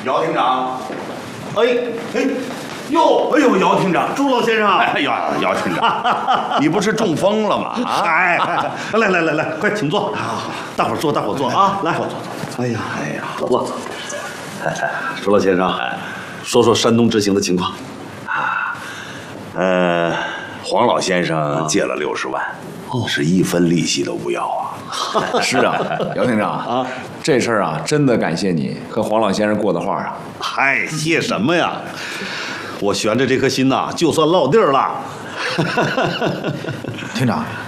姚厅长， 哟，哎呦，姚厅长，朱老先生， 哎呀，姚厅长，你不是中风了吗？啊， 哎，来，快请坐。大伙儿坐啊，来，坐。哎呀，坐。朱老先生，说说山东执行的情况。 黄老先生借了60万，是1分利息都不要啊。 是啊，姚厅长啊，这事儿啊，真的感谢你和黄老先生过的话啊。 嗨，谢什么呀？我悬着这颗心呐，就算落地儿了。 厅长，